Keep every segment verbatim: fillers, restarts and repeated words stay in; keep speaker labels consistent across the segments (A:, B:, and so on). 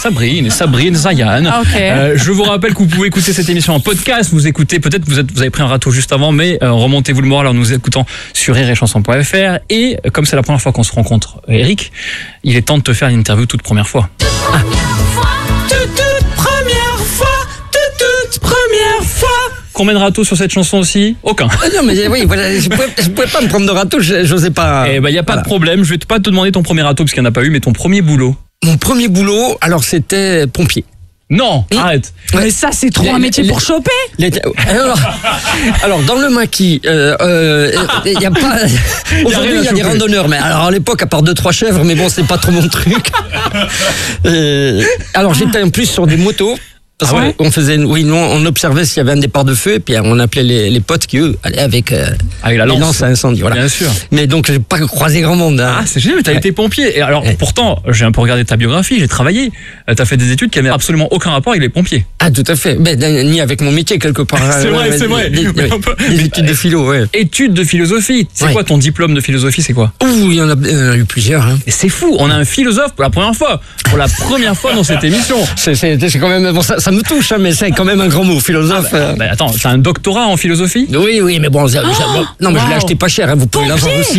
A: Sabrine, Sabrine, Zayan.
B: Okay.
A: Euh, je vous rappelle que vous pouvez écouter cette émission en podcast. Vous écoutez, peut-être que vous, êtes, vous avez pris un râteau juste avant, mais euh, remontez-vous le moral en nous écoutant sur rire et chanson point f r. Et euh, comme c'est la première fois qu'on se rencontre, Eric, il est temps de te faire une interview toute première fois. Ah. Toute, toute première fois, toute, toute première fois. Combien de râteaux sur cette chanson aussi? Aucun.
C: Ah non, mais oui, voilà, je pouvais, je pouvais pas me prendre de râteau, j'osais pas.
A: Eh ben, y a pas
C: voilà.
A: de problème. Je vais pas te demander ton premier râteau parce qu'il n'y en a pas eu, mais ton premier boulot.
C: Mon premier boulot, alors c'était pompier.
A: Non, mmh. arrête.
B: Ouais. Mais ça, c'est trop les, un métier les, pour choper.
C: Les, alors, alors, dans le maquis, il euh, euh, y a pas. Aujourd'hui, il y a des randonneurs, mais alors à l'époque, à part deux trois chèvres, mais bon, c'est pas trop mon truc. Et, alors, j'étais en plus sur des motos. Parce ah ouais. qu'on faisait, oui, nous, on observait s'il y avait un départ de feu, et puis on appelait les, les potes qui, eux, allaient avec, euh,
A: avec la lance.
C: les lances à incendie. Voilà.
A: Bien sûr.
C: Mais donc, j'ai pas croisé grand monde. Hein.
A: Ah, c'est génial, mais t'as ouais. été pompier. Et alors, ouais. pourtant, j'ai un peu regardé ta biographie, j'ai travaillé. T'as fait des études qui n'avaient absolument aucun rapport avec les pompiers.
C: Ah, tout à fait. Mais ni avec mon métier, quelque part.
A: c'est vrai,
C: ouais,
A: c'est vrai.
C: Des, des,
A: peut...
C: des études de philo, ouais.
A: Études de philosophie. C'est ouais. quoi ton diplôme de philosophie, c'est quoi?
C: Ouh, il y en a, il y en a eu plusieurs. Hein.
A: Et c'est fou, on a un philosophe pour la première fois. Pour la première fois dans cette émission.
C: C'est, c'est, c'est quand même, bon, ça, ça me touche, hein, mais c'est quand même un grand mot, philosophe.
A: Ah bah, bah, attends, t'as un doctorat en philosophie?
C: Oui, oui, mais bon, ça,
B: oh,
C: ça, bon non, mais wow. je l'ai acheté pas cher, hein, vous pouvez l'avoir aussi.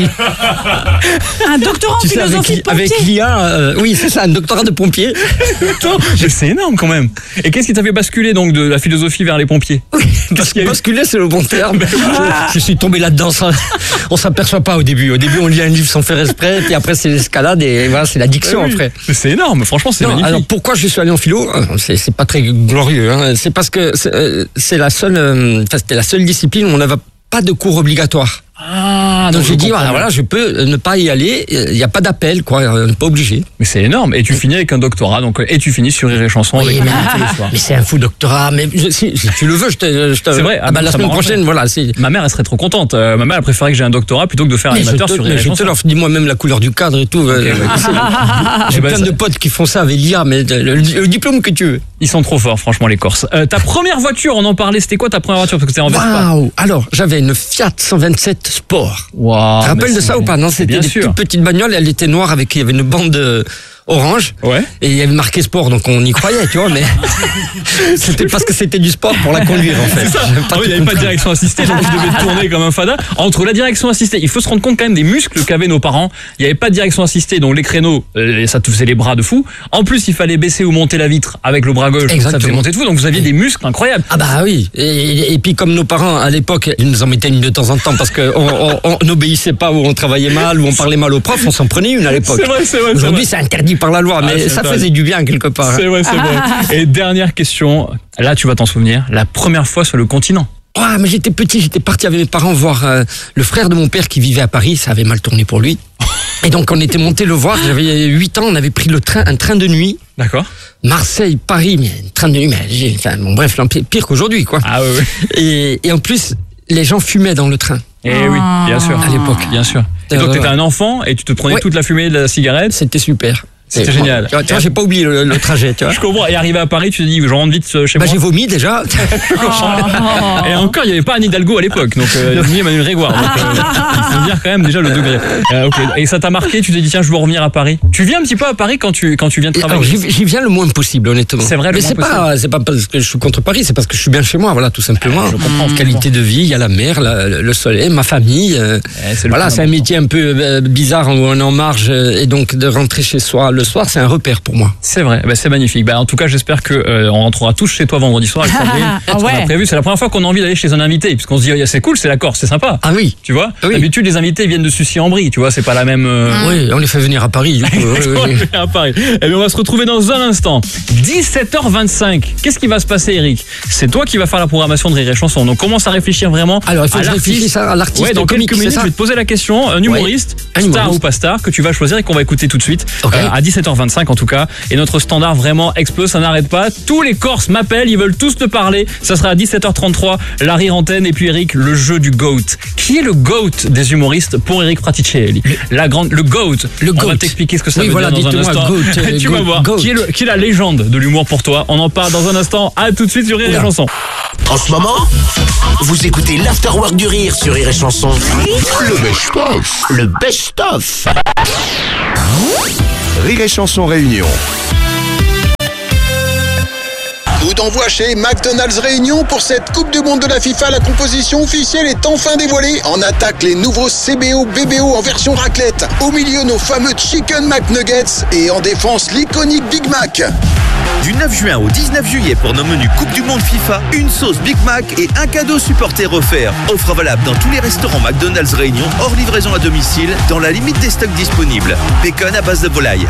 B: Un doctorat en
C: tu
B: philosophie
C: sais, avec, avec l'I A, euh, oui, c'est ça, un doctorat de pompier.
A: Attends, mais c'est énorme quand même. Et qu'est-ce qui t'a fait basculer donc de la philosophie vers les pompiers?
C: Parce que basculer, c'est le bon terme. je, je suis tombé là-dedans, ça, on s'aperçoit pas au début. Au début, on lit un livre sans faire exprès, puis après, c'est l'escalade et voilà, c'est l'addiction
A: oui,
C: après.
A: C'est énorme, franchement, c'est non, magnifique.
C: Alors pourquoi je suis allé en philo? C'est, c'est pas très glorieux, hein. C'est parce que c'est, euh, c'est la seule, euh, enfin, c'était la seule discipline où on n'avait pas de cours obligatoires.
A: Ah,
C: donc j'ai dit voilà, voilà, je peux ne pas y aller, il n'y a pas d'appel, quoi, on n'est pas obligé.
A: Mais c'est énorme. Et tu finis avec un doctorat, donc et tu finis sur Rire et Chanson
C: oui,
A: avec
C: mais, tous les soirs. Mais c'est un fou doctorat. Mais je, si, si tu le veux, je te. Je te
A: c'est vrai.
C: Ah bah, la semaine prochaine, voilà. C'est...
A: Ma mère, elle serait trop contente. Euh, ma mère, elle préférait que j'ai un doctorat plutôt que de faire animateur te, sur Rire et Chanson.
C: Je te l'offre. Dis-moi même la couleur du cadre et tout. Okay, euh, j'ai plein ça... de potes qui font ça avec l'I A, mais le, le, le diplôme que tu veux.
A: Ils sont trop forts, franchement, les Corses. Euh, ta première voiture, on en parlait. C'était quoi ta première voiture? Parce que c'était en Vespa.
C: Waouh. Alors, j'avais une Fiat cent vingt-sept Sport.
A: Wow,
C: tu te rappelles de ça ou pas? Non, c'était des
A: sûr.
C: toutes petites bagnoles, elle était noire avec, il y avait une bande euh, orange.
A: Ouais.
C: Et il y avait marqué sport, donc on y croyait, tu vois, mais c'était parce que c'était du sport pour la conduire, en fait.
A: Oh, il n'y avait pas de direction assistée, donc tu devais tourner comme un fada. Entre la direction assistée, il faut se rendre compte quand même des muscles qu'avaient nos parents. Il n'y avait pas de direction assistée, donc les créneaux, euh, ça te faisait les bras de fou. En plus, il fallait baisser ou monter la vitre avec le bras gauche, ça faisait monter de fou. Donc vous aviez des muscles incroyables.
C: Ah bah oui. Et, et, et puis comme nos parents à l'époque, ils nous en mettaient une de temps en temps parce qu'on on, on, n'obéissait pas ou on travaillait mal ou on parlait mal aux profs, on s'en prenait une à l'époque.
A: C'est vrai, c'est vrai.
C: Aujourd'hui,
A: c'est,
C: c'est interdit par la loi, mais ah, ça faisait du bien quelque part.
A: C'est vrai, c'est vrai. Et dernière question, là tu vas t'en souvenir, la première fois sur le continent.
C: Ouais, mais j'étais petit, j'étais parti avec mes parents voir euh, le frère de mon père qui vivait à Paris, ça avait mal tourné pour lui. Et donc on était monté le voir, j'avais huit ans, on avait pris le train, un train de nuit.
A: D'accord.
C: Marseille, Paris, mais un train de nuit, mais j'ai, enfin, bon, bref, pire qu'aujourd'hui, quoi.
A: Ah oui, oui.
C: Et, et en plus, les gens fumaient dans le train.
A: Eh oh. oui, bien sûr.
C: À l'époque.
A: Bien sûr. Et donc, t'étais un enfant et tu te prenais ouais. toute la fumée de la cigarette.
C: C'était super.
A: C'était
C: et
A: génial.
C: Tu vois, tu vois j'ai pas oublié le, le trajet, tu vois.
A: Je comprends. Et arrivé à Paris, tu te dis, je rentre vite chez
C: bah,
A: moi.
C: J'ai vomi déjà.
A: Oh. Et encore, il n'y avait pas Anne Hidalgo à l'époque, donc euh, ni Emmanuel Grégoire. Donc, euh, il faut dire quand même déjà le degré. Euh, okay. Et ça t'a marqué, tu t'es dit, tiens, je veux revenir à Paris. Tu viens un petit peu à Paris quand tu, quand tu viens de travailler?
C: Alors, j'y, j'y viens le moins possible, honnêtement.
A: C'est vrai, le
C: mais
A: moins
C: c'est
A: possible.
C: pas, c'est pas parce que je suis contre Paris, c'est parce que je suis bien chez moi, voilà, tout simplement.
A: Ah, je comprends.
C: Qualité de vie, il y a la mer, la, le soleil, ma famille. Euh, eh, c'est voilà, c'est un métier un peu euh, bizarre où on est en marge, euh, et donc de rentrer chez soi le soir, c'est un repère pour moi.
A: C'est vrai, bah, c'est magnifique. Bah, en tout cas, j'espère que euh, on rentrera tous chez toi vendredi soir avec Sandrine.
B: Ah ouais.
A: On a prévu, c'est la première fois qu'on a envie d'aller chez un invité, puisqu'on se dit, oh, c'est cool, c'est la Corse, c'est sympa.
C: Ah oui.
A: Tu vois,
C: oui.
A: D'habitude, les invités viennent de Sucy-en-Brie, tu vois, c'est pas la même. Euh...
C: Oui, on les fait venir à Paris. Du coup, oui,
A: on les fait à Paris. Eh bien, on va se retrouver dans un instant. dix-sept heures vingt-cinq. Qu'est-ce qui va se passer, Eric? C'est toi qui vas faire la programmation de Rire et Chanson. Donc, commence à réfléchir vraiment.
C: Alors, il faut
A: à
C: que je réfléchisse à l'artiste.
A: Ouais, dans
C: comique,
A: quelques minutes, je vais te poser la question. Un humoriste, ouais. un star humoriste. Ou pas star, que tu vas choisir et qu'on va écouter tout de suite. Okay. Euh, à dix-sept heures vingt-cinq, en tout cas. Et notre standard vraiment explose, ça n'arrête pas. Tous les Corses m'appellent, ils veulent tous te parler. Ça sera à dix-sept heures trente-trois, la Rire Antenne. Et puis Eric, le jeu du GOAT. Qui est le GOAT des humoristes pour Eric Fraticelli? La grande, le GOAT.
C: Le
A: On
C: GOAT.
A: va t'expliquer ce que ça
C: oui,
A: veut
C: voilà,
A: dire dans un instant.
C: GOAT,
A: tu
C: GOAT,
A: vas voir. Qui est, le, qui est la légende de l'humour pour toi? On en parle dans un instant. À tout de suite sur Rire et Chanson.
D: En ce moment, vous écoutez l'Afterwork du Rire sur Rire et Chanson. Le best-of. Le best-of. Rire et Chanson Réunion.
E: d'envoi chez McDonald's Réunion pour cette Coupe du Monde de la FIFA. La composition officielle est enfin dévoilée. En attaque, les nouveaux C B O B B O en version raclette. Au milieu, nos fameux Chicken McNuggets. Et en défense, l'iconique Big Mac.
F: Du neuf juin au dix-neuf juillet pour nos menus Coupe du Monde FIFA, une sauce Big Mac et un cadeau supporter offert. Offre valable dans tous les restaurants McDonald's Réunion, hors livraison à domicile, dans la limite des stocks disponibles. Bacon à base de volaille.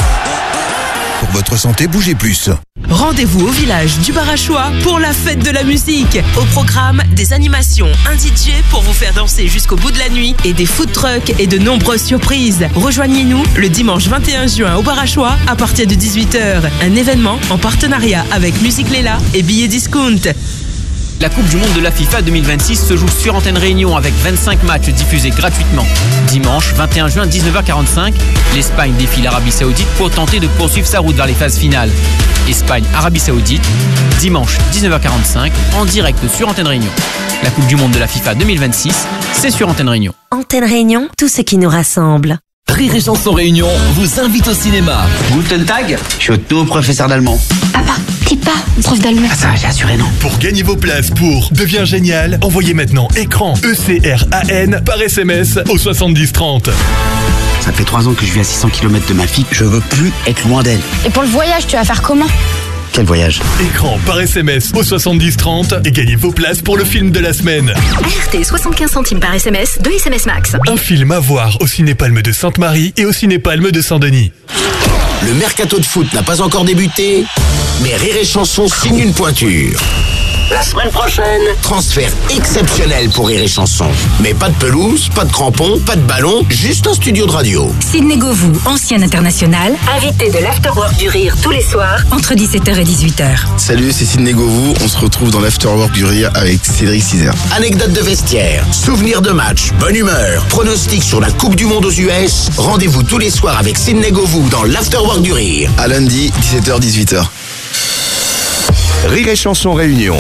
G: Pour votre santé, bougez plus.
H: Rendez-vous au village du Barachois pour la fête de la musique. Au programme, des animations, un D J pour vous faire danser jusqu'au bout de la nuit et des food trucks et de nombreuses surprises. Rejoignez-nous le dimanche vingt et un juin au Barachois à partir de dix-huit heures. Un événement en partenariat avec Musique Léla et Billets Discount.
I: La Coupe du Monde de la FIFA deux mille vingt-six se joue sur Antenne Réunion avec vingt-cinq matchs diffusés gratuitement. Dimanche vingt et un juin, dix-neuf heures quarante-cinq, l'Espagne défie l'Arabie Saoudite pour tenter de poursuivre sa route vers les phases finales. Espagne-Arabie Saoudite, dimanche dix-neuf heures quarante-cinq, en direct sur Antenne Réunion. La Coupe du Monde de la FIFA deux mille vingt-six, c'est sur Antenne Réunion.
J: Antenne Réunion, tout ce qui nous rassemble.
K: Rire et Chanson Réunion vous invite au cinéma.
L: Guten Tag, je suis Otto, professeur d'allemand.
M: Papa, t'es pas prof d'allemand.
L: Ah ça, j'ai assuré non.
N: Pour gagner vos places pour Deviens génial, envoyez maintenant écran E C R A N par S M S au soixante-dix trente.
L: Ça fait trois ans que je vis à six cents kilomètres de ma fille, je veux plus être loin d'elle.
M: Et pour le voyage, tu vas faire comment ?
L: Quel voyage ?
N: Écran par S M S au soixante-dix trente et gagnez vos places pour le film de la semaine.
O: R T, soixante-quinze centimes par S M S, deux S M S max.
N: Un film à voir au Ciné-Palme de Sainte-Marie et au Ciné-Palme de Saint-Denis.
D: Le mercato de foot n'a pas encore débuté, mais Rire et Chanson signe une pointure. La semaine prochaine, transfert exceptionnel pour Rire et Chanson. Mais pas de pelouse, pas de crampons, pas de ballon, juste un studio de radio.
P: Sidney Govou, ancien international, invité de l'Afterwork du Rire tous les soirs, entre dix-sept heures et dix-huit heures.
Q: Salut, c'est Sidney Govou, on se retrouve dans l'Afterwork du Rire avec Cédric Cizer.
D: Anecdotes de vestiaire, souvenirs de match, bonne humeur, pronostics sur la Coupe du Monde aux U S. Rendez-vous tous les soirs avec Sidney Govou dans l'Afterwork du Rire.
Q: À lundi, dix-sept heures dix-huit heures.
G: Rire et Chanson Réunion.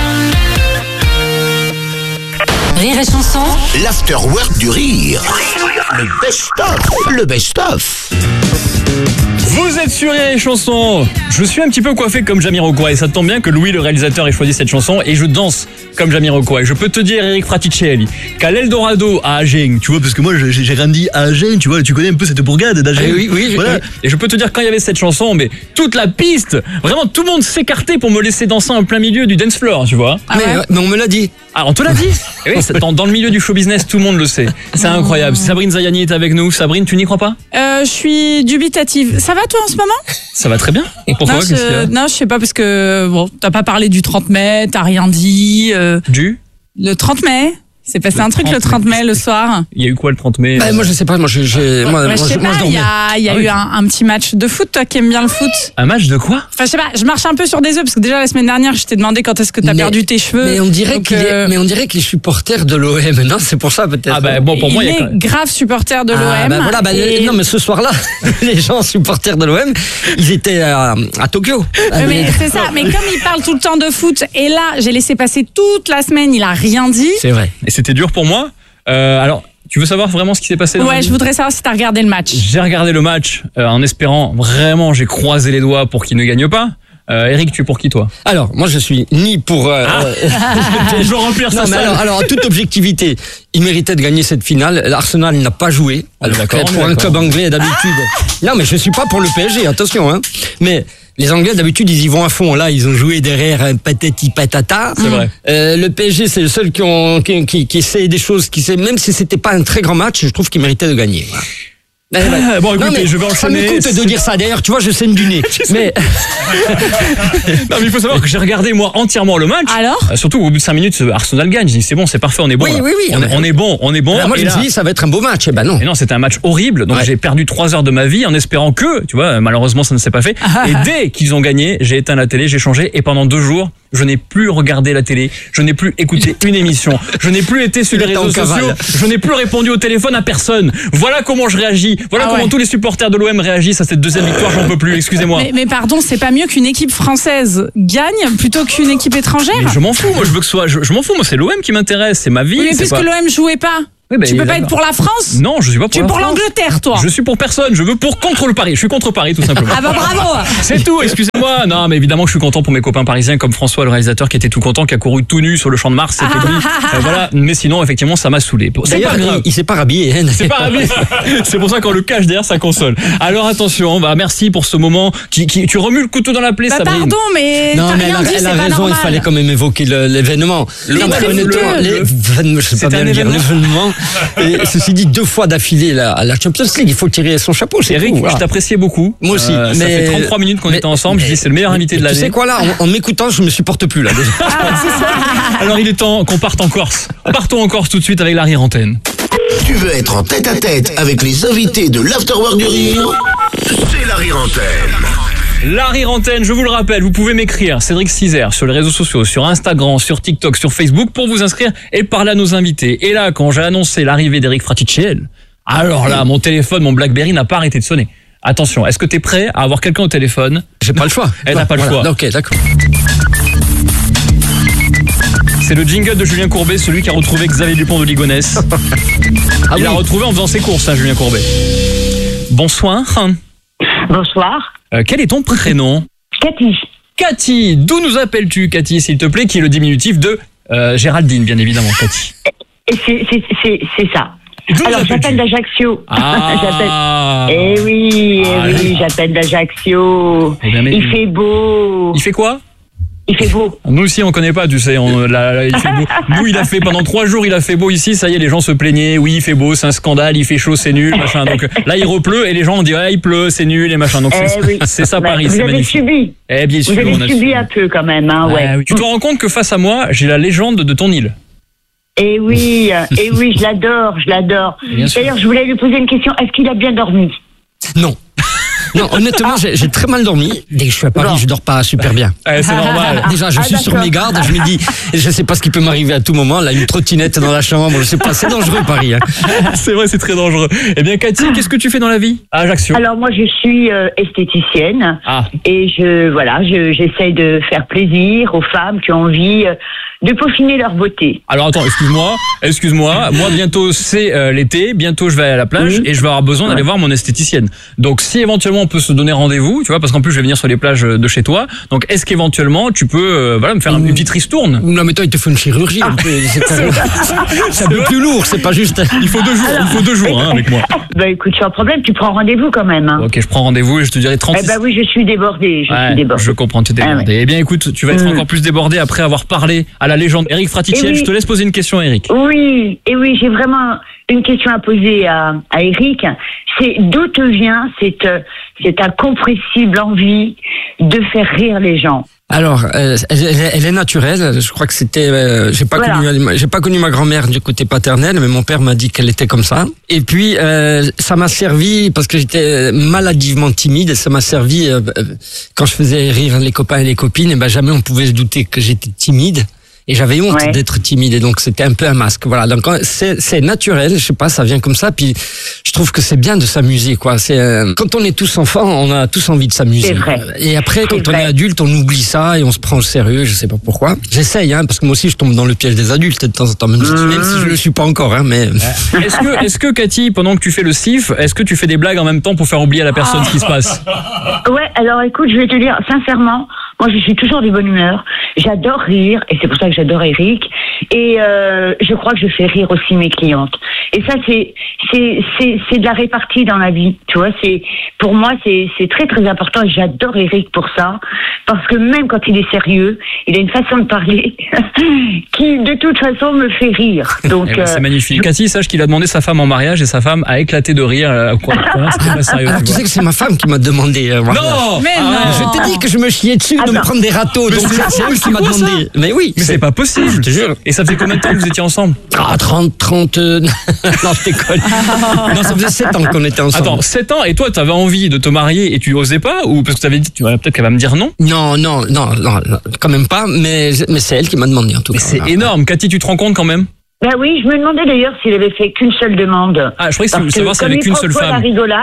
P: Rire et Chanson,
D: l'Afterwork du Rire. Le best-of. Le best-of.
A: Vous êtes sur Rire et Chanson. Je suis un petit peu coiffé comme Jamiroquai et ça tombe bien que Louis, le réalisateur, ait choisi cette chanson et je danse comme Jamiroquai. Je peux te dire, Eric Fraticelli, qu'à l'Eldorado à Agen, tu vois, parce que moi j'ai, j'ai grandi à Agen, tu vois, tu connais un peu cette bourgade d'Agen.
C: Eh oui, oui,
A: voilà.
C: oui.
A: Et je peux te dire, quand il y avait cette chanson, mais toute la piste, vraiment tout le monde s'écartait pour me laisser danser en plein milieu du dance floor, tu vois.
C: Ah mais, ouais. mais on me l'a dit.
A: Ah, on te l'a dit. Eh oui, dans, dans le milieu du show business, tout le monde le sait. C'est incroyable. Sabrine Zayani est avec nous. Sabrine, tu n'y crois pas ?
B: Euh, je suis dubitative. Ça va toi en ce moment ?
A: Ça va très bien. Pourquoi ?
B: Non, je, non, je sais pas parce que bon, t'as pas parlé du trente mai, t'as rien dit. Euh,
A: du ?
B: Le trente mai. C'est passé
A: le
B: un truc le trente mai le soir.
A: Il y a eu quoi le trente mai ?
C: Bah, moi je sais pas, moi je, j'ai, moi,
B: bah, je sais
C: moi,
B: pas, il y a, y a ah, eu oui. un, un petit match de foot, toi qui aimes bien le foot.
A: Un match de quoi ?
B: Enfin je sais pas, je marche un peu sur des œufs parce que déjà la semaine dernière je t'ai demandé quand est-ce que t'as mais, perdu tes cheveux.
C: Mais on dirait
B: donc,
C: qu'il
B: euh...
C: est, mais on dirait qu'il est supporter de l'O M, non ? C'est pour ça peut-être.
A: Ah bah bon pour moi
B: il, il
A: y a
B: est grave supporter de l'O M.
C: Ah bah voilà, bah, et... non mais ce soir-là, les gens supporters de l'O M, ils étaient à, à Tokyo.
B: Mais, mais c'est ça, mais comme il parle tout le temps de foot et là j'ai laissé passer toute la semaine, il a rien dit.
C: C'est vrai.
A: Et c'était dur pour moi. Euh, alors, tu veux savoir vraiment ce qui s'est passé dans
B: Ouais, je voudrais savoir si t'as regardé le match.
A: J'ai regardé le match euh, en espérant, vraiment, j'ai croisé les doigts pour qu'il ne gagne pas. Euh, Eric, tu es pour qui toi ?
C: Alors, moi je suis ni pour... Euh,
A: ah je veux remplir ça.
C: Non, mais alors, alors, en toute objectivité, il méritait de gagner cette finale. L'Arsenal n'a pas joué. Alors, d'accord, pour un club anglais d'habitude... Ah non, mais je suis pas pour le P S G, attention. Hein. Mais... Les Anglais, d'habitude, ils y vont à fond. Là, ils ont joué derrière un patati patata.
A: C'est vrai.
C: Euh, le P S G, c'est le seul qui, ont, qui, qui, qui essaie des choses, qui sait, même si c'était pas un très grand match, je trouve qu'il méritait de gagner. Voilà.
A: Ah, bon, écoutez,
C: non,
A: je vais enchaîner.
C: Ça m'écoute de dire ça. D'ailleurs, tu vois, je saigne du nez. mais...
A: non, mais il faut savoir que j'ai regardé, moi, entièrement le match.
B: Alors
A: euh, surtout, au bout de cinq minutes, Arsenal gagne. Je dis, c'est bon, c'est parfait, on est bon.
C: Oui,
A: là.
C: oui, oui.
A: On, on est bon, on est bon.
C: Là, moi,
A: et
C: je
A: là...
C: me suis dit, ça va être un beau match. Eh ben non.
A: Et non, c'était un match horrible. Donc, ouais. j'ai perdu trois heures de ma vie en espérant que, tu vois, malheureusement, ça ne s'est pas fait. Et dès qu'ils ont gagné, j'ai éteint la télé, j'ai changé. Et pendant deux jours, je n'ai plus regardé la télé, je n'ai plus écouté une émission, je n'ai plus été sur les réseaux sociaux, je n'ai plus répondu au téléphone à personne. Voilà comment je réagis, voilà ah comment ouais. tous les supporters de l'O M réagissent à cette deuxième victoire, j'en peux plus, excusez-moi.
B: Mais, mais pardon, c'est pas mieux qu'une équipe française gagne plutôt qu'une équipe étrangère ?
A: Mais je m'en fous, moi je veux que ce soit, je, je m'en fous, moi c'est l'O M qui m'intéresse, c'est ma vie.
B: Oui, mais puisque
A: pas...
B: l'O M jouait pas.
A: Oui, bah,
B: tu peux pas être pour la France?
A: Non, je suis pas pour
B: Tu es
A: la
B: pour
A: France.
B: l'Angleterre, toi?
A: Je suis pour personne, je veux pour contre le Paris. Je suis contre Paris, tout simplement.
B: Ah bah bravo.
A: C'est tout, excusez-moi. Non, mais évidemment que je suis content pour mes copains parisiens comme François, le réalisateur, qui était tout content, qui a couru tout nu sur le champ de Mars. C'était lui. Euh, voilà. Mais sinon, effectivement, ça m'a saoulé. C'est
C: D'ailleurs,
A: pas grave.
C: il, il s'est pas rhabillé. Hein,
A: C'est pas rhabillé. C'est pour ça qu'on le cache derrière sa console. Alors attention, bah merci pour ce moment. Qui, qui, tu remues le couteau dans la plaie,
B: Bah
A: Sabrine.
B: pardon, mais
C: Non,
B: t'as
C: mais elle
B: rien
C: a,
B: dit,
C: elle
B: c'est
C: a
B: pas
C: raison,
B: normal.
C: il fallait quand même évoquer le- l'événement.
B: Mais
C: Non, mais
B: très
C: honnêtement,
B: douteux.
C: l'événement, je sais
A: C'était
C: pas
A: un
C: bien le dire,
A: événement.
C: l'événement. Et ceci dit, deux fois d'affilée la, la Champions League, il faut tirer son chapeau, c'est
A: Eric,
C: tout, voilà.
A: je t'appréciais beaucoup.
C: Moi aussi.
A: Euh, ça
C: mais-
A: fait trente-trois minutes qu'on
C: mais-
A: était ensemble. Je dis c'est le meilleur invité de
C: Tu
A: l'année.
C: sais quoi là, en, en m'écoutant, je me supporte plus là déjà.
A: Alors il est temps qu'on parte en Corse. Partons en Corse tout de suite avec la rire antenne.
D: Tu veux être en tête-à-tête avec les invités de l'Afterwork du Rire? C'est la Rire Antenne.
A: La rire antenne, je vous le rappelle, vous pouvez m'écrire Cédric Cizer sur les réseaux sociaux, sur Instagram, sur TikTok, sur Facebook pour vous inscrire et parler à nos invités. Et là, quand j'ai annoncé l'arrivée d'Eric Fraticelli, alors là, mon téléphone, mon BlackBerry n'a pas arrêté de sonner. Attention, est-ce que t'es prêt à avoir quelqu'un au téléphone?
C: J'ai pas le choix.
A: Eh, t'as pas le
C: Voilà.
A: choix.
C: Ok, d'accord.
A: C'est le jingle de Julien Courbet, celui qui a retrouvé Xavier Dupont de Ligonnès.
C: Ah
A: Il
C: oui.
A: l'a retrouvé en faisant ses courses, hein, Julien Courbet. Bonsoir.
R: Bonsoir.
A: Euh, quel est ton prénom?
R: Cathy.
A: Cathy, d'où nous appelles-tu, Cathy, s'il te plaît, qui est le diminutif de euh, Géraldine, bien évidemment, Cathy.
R: Et c'est, c'est, c'est, c'est ça.
A: D'où
R: Alors,
A: l'appelles-tu
R: j'appelle d'Ajaccio.
A: Ah.
R: J'appelle- Eh oui, eh
A: Ah,
R: oui,
A: oui.
R: j'appelle d'Ajaccio.
A: Eh bien, mais-
R: Il fait beau.
A: Il fait quoi?
R: Il fait beau.
A: Nous aussi, on connaît pas, tu sais. On, là, là, il fait beau. Nous, il a fait pendant trois jours, il a fait beau ici. Ça y est, les gens se plaignaient. Oui, il fait beau, c'est un scandale. Il fait chaud, c'est nul, machin. Donc là, il repleut et les gens ont dit ouais, il pleut, c'est nul et machin. Donc
R: Eh
A: c'est
R: oui.
A: c'est ça
R: Bah,
A: Paris,
R: vous
A: c'est
R: avez
A: magnifique.
R: subi.
A: Eh bien sûr,
R: Vous
A: on
R: avez
A: a
R: subi
A: subi.
R: un peu quand même, hein, ouais.
A: Ah oui. Tu te rends compte que face à moi, j'ai la légende de ton île.
R: Eh oui, euh, eh oui, je l'adore, je l'adore.
A: Bien sûr.
R: D'ailleurs, je voulais lui poser une question. Est-ce qu'il a bien dormi?
C: Non. Non, honnêtement, j'ai j'ai très mal dormi. Dès que je suis à Paris,
R: Bon.
C: je dors pas super bien.
A: Eh, c'est normal.
C: Déjà, je
R: Ah,
C: suis sur
R: d'accord.
C: mes gardes. Je me dis, je sais pas ce qui peut m'arriver à tout moment. Là, une trottinette dans la chambre, je sais pas. C'est dangereux, Paris. Hein.
A: C'est vrai, c'est très dangereux. Eh bien, Cathy, qu'est-ce que tu fais dans la vie à Ajaccio?
R: Alors moi, je suis euh, esthéticienne.
A: Ah.
R: Et je voilà, je, j'essaye de faire plaisir aux femmes qui ont envie euh, de peaufiner leur beauté.
A: Alors attends, excuse-moi, excuse-moi. Moi, bientôt c'est euh, l'été, bientôt je vais aller à la plage
R: Oui.
A: et je vais avoir besoin d'aller voir mon esthéticienne. Donc, si éventuellement on peut se donner rendez-vous, tu vois, parce qu'en plus je vais venir sur les plages de chez toi. Donc, est-ce qu'éventuellement tu peux, euh, voilà, me faire une petite ristourne?
C: Non, mais toi, il te faut une chirurgie. un peu. C'est un- c'est un peu plus lourd. C'est pas juste.
A: Il faut deux jours, il faut deux jours hein, avec moi.
R: Bah écoute, sans problème, tu prends rendez-vous quand même. Hein.
A: Ok, je prends rendez-vous et je te dirai
R: Eh
A: trente-six.
R: ben oui, je suis débordée, je
A: Ouais,
R: suis débordée.
A: je comprends, tu es débordé.
R: Ah ouais.
A: Eh bien, écoute, tu vas être
R: Mm.
A: encore plus débordé après avoir parlé à la légende Eric Fraticelli.
R: Eh oui.
A: Je te laisse poser une question à Eric.
R: Oui, et oui, j'ai vraiment une question à poser à, à Eric. C'est d'où te vient cette, euh, cette incompressible envie de faire rire les gens?
C: Alors, euh, elle, elle- elle est naturelle. Je crois que c'était. Euh, j'ai pas
R: Voilà.
C: connu. J'ai pas connu ma grand-mère du côté paternel, mais mon père m'a dit qu'elle était comme ça. Et puis, euh, ça m'a servi parce que j'étais maladivement timide. Et ça m'a servi euh, euh, quand je faisais rire les copains et les copines. Et ben jamais on pouvait se douter que j'étais timide. Et j'avais honte
R: Ouais.
C: d'être timide, et donc c'était un peu un masque. Voilà, donc c'est c'est naturel, je sais pas, ça vient comme ça. Puis je trouve que c'est bien de s'amuser, quoi. C'est euh, quand on est tous enfants, on a tous envie de s'amuser.
R: C'est vrai.
C: Et après,
R: C'est
C: quand on
R: vrai.
C: est adulte, on oublie ça et on se prend au sérieux. Je sais pas pourquoi. J'essaye, hein, parce que moi aussi je tombe dans le piège des adultes de temps en temps, même, si, même si je le suis pas encore, hein. Mais
A: Est-ce que, est-ce que Cathy, pendant que tu fais le sif, est-ce que tu fais des blagues en même temps pour faire oublier à la personne ce qui se passe?
R: Ouais, alors écoute, je vais te dire sincèrement, moi je suis toujours de bonne humeur. J'adore rire, et c'est pour ça que j'adore Eric. Et euh, je crois que je fais rire aussi mes clientes. Et ça, c'est c'est c'est c'est de la répartie dans la vie, tu vois. C'est pour moi, c'est c'est très très important. Et j'adore Eric pour ça, parce que même quand il est sérieux, il a une façon de parler qui, de toute façon, me fait rire. Donc
A: Eh ben, c'est
R: euh,
A: magnifique. Cathy, sache qu'il a demandé sa femme en mariage et sa femme a éclaté de rire. euh, Quoi, quoi, c'était pas sérieux.
C: alors,
A: tu
C: tu
A: vois.
C: sais que c'est ma femme qui m'a demandé. Euh, voilà.
A: Non,
B: Mais
A: Ah,
B: non.
C: Je t'ai dit que je me chiais dessus de me
R: Attends.
C: prendre des râteaux.
A: Mais
C: Donc
A: c'est
C: c'est
A: fou,
C: c'est elle
A: c'est
C: qui m'a
A: quoi, ça
C: demandé. Mais oui.
A: mais c'est pas possible.
C: Je te jure.
A: Et ça faisait combien de temps que vous étiez ensemble?
C: Ah, trente, trente. euh, non, je déconne. Non, ça faisait sept ans qu'on était ensemble.
A: Attends, sept ans et toi, t'avais envie de te marier et tu osais pas? Ou parce que t'avais dit, tu vois, peut-être qu'elle va me dire non?
C: Non, non, non, non, non, quand même pas, mais, mais c'est elle qui m'a demandé en tout
A: Mais
C: cas.
A: c'est
C: Voilà.
A: énorme. Cathy, tu te rends compte quand même?
R: ben oui, je me demandais d'ailleurs s'il avait fait qu'une seule demande.
A: Ah, je croyais que
R: Parce
A: c'est savoir s'il y
R: comme
A: avait
R: il
A: qu'une
R: prend
A: seule
R: trop
A: femme.
R: la rigolade,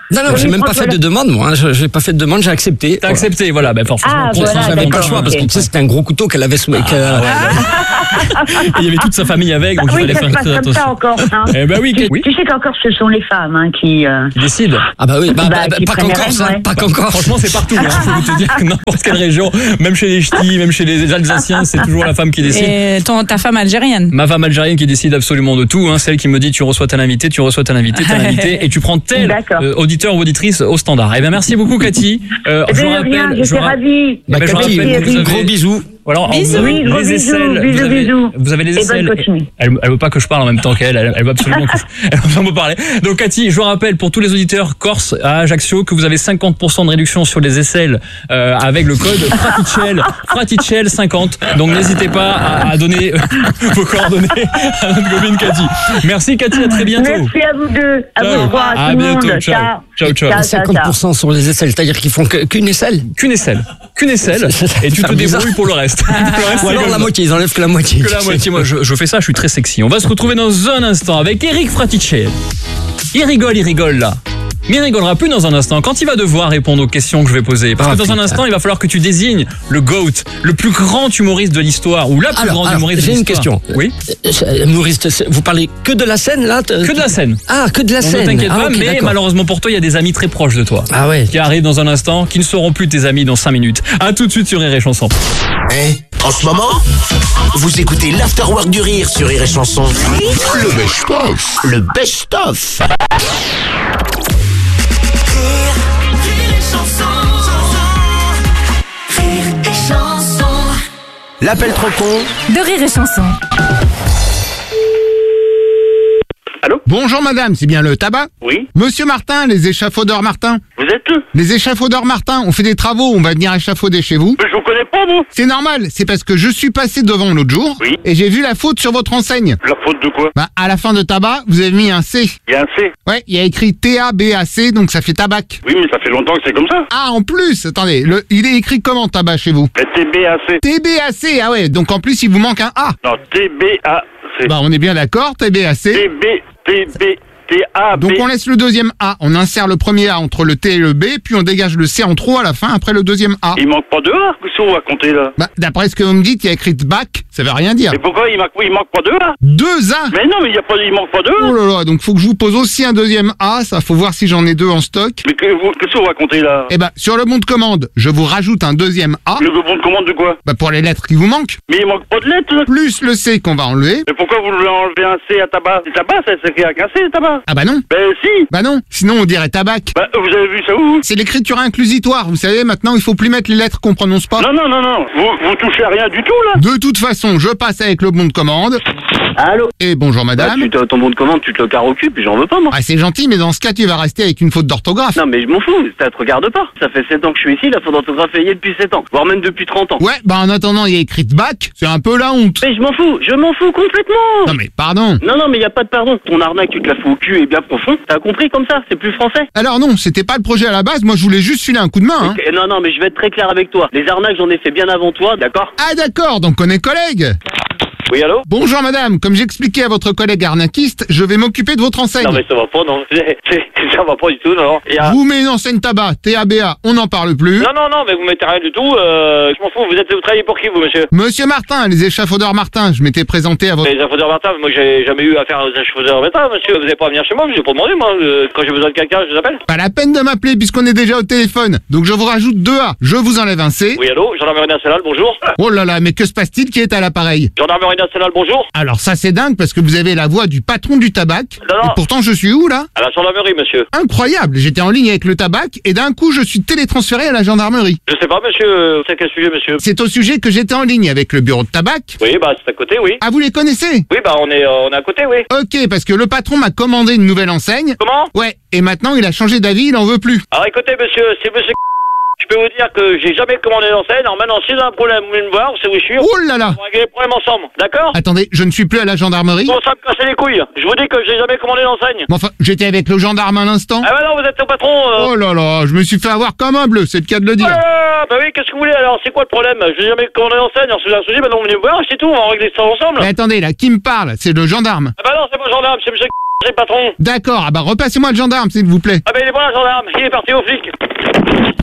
C: Non, non, j'ai même pas fait de demande, moi. Hein. J'ai pas fait de demande, j'ai accepté.
A: T'as accepté, voilà. Ben, forcément,
R: Ah,
A: on
R: voilà,
C: j'avais pas le choix parce que tu sais, c'était un gros couteau qu'elle avait sous.
A: Ah,
C: qu'elle-
A: ouais, ouais. Il y avait toute sa famille avec, donc
R: oui,
A: il fallait
R: ça
A: faire
R: se passe
A: très
R: comme ça
A: attention.
R: encore. Hein.
A: Eh ben oui,
R: tu,
A: oui.
R: tu sais qu'encore ce sont les femmes hein, qui. Euh...
A: Qui décide.
C: Ah bah oui, bah,
R: Bah,
C: bah,
R: qui
C: pas
R: prennent
C: qu'encore
R: les
C: ça,
R: rênes, ouais.
C: pas qu'encore.
A: Franchement, c'est partout. Hein. Je peux te dire que n'importe quelle région, même chez les ch'tis, même chez les Alsaciens, c'est toujours la femme qui décide.
B: Et ton, ta femme algérienne.
A: Ma femme algérienne qui décide absolument de tout, hein, celle qui me dit tu reçois tel invité, tu reçois tel invité, tel invité, et tu prends tel
R: D'accord.
A: euh, auditeur ou auditrice au standard. Eh bien, merci beaucoup, Cathy. Euh,
R: Eh
A: je
R: bien, rien,
A: rappelle, je
R: j'étais
A: ra-
R: ravie.
C: Bah,
A: Ben, je
C: Cathy,
A: rappelle que vous
C: gros
A: avez-
C: bisous.
A: Alors,
B: Bisous.
A: vous-
R: Oui, gros
A: les
R: bisous,
A: aisselles,
R: bisous,
A: vous avez,
R: bisous.
A: vous avez les
R: Et bonne
A: aisselles.
R: continue.
A: Elle, elle veut pas que je parle en même temps qu'elle. Elle, elle veut absolument que je, elle veut absolument parler. Donc, Cathy, je vous rappelle pour tous les auditeurs corse à Ajaccio que vous avez cinquante pour cent de réduction sur les aisselles euh, avec le code Fratichel, Fratichel cinquante. Donc, n'hésitez pas à, à donner vos coordonnées à notre copine Cathy. Merci, Cathy. À très bientôt.
R: Merci à vous deux. À
A: Ciao.
R: vous trois, à
A: À
R: tout le
A: bientôt.
R: monde.
A: Ciao. Ciao, ciao.
R: Ciao, ciao,
C: cinquante pour cent sur les aisselles, c'est-à-dire qu'ils font que- qu'une aisselle.
A: Qu'une aisselle. Qu'une aisselle. Et tu te
C: bizarre.
A: débrouilles pour le reste. Le reste,
C: Ou
A: c'est
C: alors
A: comme
C: la
A: ça.
C: moitié, ils enlèvent que la moitié.
A: Que la moitié. Moi, je, je fais ça, je suis très sexy. On va se retrouver dans un instant avec Eric Fratichel. Il rigole, il rigole là. Mais il rigolera plus dans un instant quand il va devoir répondre aux questions que je vais poser. Parce
C: Ah,
A: que dans un
C: putain.
A: instant, il va falloir que tu désignes le GOAT, le plus grand humoriste de l'histoire, ou la plus
C: Alors,
A: grande
C: alors,
A: humoriste de
C: j'ai une
A: l'histoire.
C: question.
A: Oui.
C: Euh, Humoriste, c'est- vous parlez que de la scène là
A: Que de la scène.
C: Ah, que de la
A: Donc,
C: scène.
A: ne t'inquiète
C: Ah,
A: pas,
C: ok,
A: mais
C: d'accord.
A: malheureusement pour toi, il y a des amis très proches de toi.
C: Ah ouais.
A: Qui arrivent dans un instant, qui ne seront plus tes amis dans cinq minutes. À tout de suite sur Rire et Chanson.
D: Eh, en ce moment, vous écoutez l'Afterwork du Rire sur Rire et Chanson. Le best-of. Le best-of. L'appel trop con
P: De Rire et Chanson.
S: Bonjour madame, c'est bien le tabac?
T: Oui.
S: Monsieur Martin, les échafaudeurs Martin.
T: Vous êtes eux?
S: Les échafaudeurs Martin, on fait des travaux, on va venir échafauder chez vous.
T: Mais je vous connais pas, moi.
S: C'est normal, c'est parce que je suis passé devant l'autre jour
T: Oui.
S: et j'ai vu la faute sur votre enseigne.
T: La faute de quoi?
S: Bah, à la fin de tabac, vous avez mis un C.
T: Il y a un C.
S: Ouais, il y a écrit T A B A C, donc ça fait tabac.
T: Oui, mais ça fait longtemps que c'est comme ça.
S: Ah, en plus, attendez, le, il est écrit comment tabac chez vous?
T: Le T B A C.
S: T B A C, ah ouais, donc en plus il vous manque un A.
T: Non, T B A C.
S: Bah, on est bien d'accord, T B A C.
T: T B, T B, T A B.
S: Donc on laisse le deuxième A, on insère le premier A entre le T et le B, puis on dégage le C en trop à la fin après le deuxième A.
T: Il manque pas de A. Qu'est-ce qu'on va compter là?
S: Bah, d'après ce que vous me dites, il y a écrit bac, ça veut rien dire.
T: Et pourquoi il manque, il manque pas de A?
S: Deux A.
T: Mais non, mais il y a pas, il manque pas de A.
S: Oh là là, donc faut que je vous pose aussi un deuxième A, ça faut voir si j'en ai deux en stock.
T: Mais que, vous- qu'est-ce qu'on va compter là?
S: Eh ben, sur le bon de commande, je vous rajoute un deuxième A.
T: Le bon de commande de quoi?
S: Bah, pour les lettres qui vous manquent.
T: Mais il manque pas de lettres là.
S: Plus le C qu'on va enlever.
T: Mais pourquoi vous voulez enlever un C à tabac? C'est tabac, ça s'écrit avec un C, tabac.
S: Ah bah non.
T: Ben si.
S: Bah non, sinon on dirait tabac.
T: Bah, vous avez vu ça où?
S: C'est l'écriture inclusitoire, vous savez, maintenant il faut plus mettre les lettres qu'on prononce pas.
T: Non, non, non, non. Vous, vous touchez à rien du tout là.
S: De toute façon, je passe avec le bon de commande.
U: Allô?
S: Et bonjour madame.
U: Bah, tu te- ton bon de commande, tu te le carres au cul, puis j'en veux pas, moi.
S: Ah, c'est gentil, mais dans ce cas, tu vas rester avec une faute d'orthographe.
U: Non, mais je m'en fous, ça te regarde pas. Ça fait sept ans que je suis ici, la faute d'orthographe est depuis sept ans, voire même depuis trente ans.
S: Ouais, bah en attendant, il y a écrit bac, c'est un peu la honte.
U: Mais je m'en fous, je m'en fous complètement.
S: Non mais pardon.
U: Non, non, mais y a pas de pardon. Ton arnaque, tu te la fous au cul et bien profond. T'as compris comme ça, c'est plus français.
S: Alors non, c'était pas le projet à la base, moi je voulais juste filer un coup de main. Hein.
U: Ok, non, non, mais je vais être très clair avec toi. Les arnaques, j'en ai fait bien avant toi, d'accord?
S: Ah d'accord, donc on est collègues.
U: Oui, allô?
S: Bonjour madame, comme j'expliquais à votre collègue arnaquiste, je vais m'occuper de votre enseigne.
U: Non, mais ça va pas, non. C'est- c'est- Ça va pas du tout, non. Et, euh,
S: Vous mettez une enseigne tabac, T A B A, on n'en parle plus.
U: Non, non, non, mais vous mettez rien du tout. Euh, je m'en fous, vous êtes, vous travaillez pour qui, vous, monsieur?
S: Monsieur Martin, les échafaudeurs Martin, je m'étais présenté à votre...
U: Les échafaudeurs Martin, moi j'ai jamais eu affaire aux échafaudeurs Martin, monsieur. Vous n'allez pas venir chez moi, je vais pas demander, moi. Euh, Quand j'ai besoin de quelqu'un, je vous appelle.
S: Pas la peine de m'appeler puisqu'on est déjà au téléphone. Donc je vous rajoute deux A, je vous enlève un C.
U: Oui, allô, gendarmerie nationale, bonjour.
S: Oh là là, mais que se passe-t-il qui est à l'appareil?
U: Gendarmerie nationale, bonjour.
S: Alors ça c'est dingue parce que vous avez la voix du patron du tabac.
U: Non, non.
S: Et pourtant je suis où là?
U: À la gendarmerie, monsieur.
S: Incroyable, j'étais en ligne avec le tabac et d'un coup je suis télétransféré à la gendarmerie.
U: Je sais pas, monsieur, euh, c'est quel sujet, monsieur?
S: C'est au sujet que j'étais en ligne avec le bureau de tabac.
U: Oui, bah, c'est à côté, oui.
S: Ah, vous les connaissez?
U: Oui, bah, on est, euh, on est à côté, oui.
S: Ok, parce que le patron m'a commandé une nouvelle enseigne.
U: Comment?
S: Ouais, et maintenant il a changé d'avis, il en veut plus.
U: Alors, écoutez, monsieur, c'est monsieur Je peux vous dire que j'ai jamais commandé d'enseigne. Alors maintenant, si vous avez un problème, vous venez me voir, vous savez où je suis.
S: Oh là là.
U: On va régler les problèmes ensemble, d'accord?
S: Attendez, je ne suis plus à la gendarmerie.
U: Bon, ça me casse les couilles. Je vous dis que j'ai jamais commandé d'enseigne.
S: Mais enfin, j'étais avec le gendarme à l'instant.
U: Ah bah non, vous êtes son patron. Euh...
S: Oh là là, je me suis fait avoir comme un bleu, c'est le cas de le dire.
U: Ah bah oui, qu'est-ce que vous voulez alors? C'est quoi le problème? Je n'ai jamais commandé d'enseigne. Alors si vous avez un souci, maintenant vous venez me voir, c'est tout, on va régler ça ensemble.
S: Mais attendez, là, qui me parle? C'est le gendarme.
U: Ah bah non, c'est pas le gendarme, c'est monsieur c'est le patron.
S: D'accord, ah bah repassez-moi le gendarme, s'il vous plaît.
U: Ah bah il est pas là, le gendarme, il est parti au flic.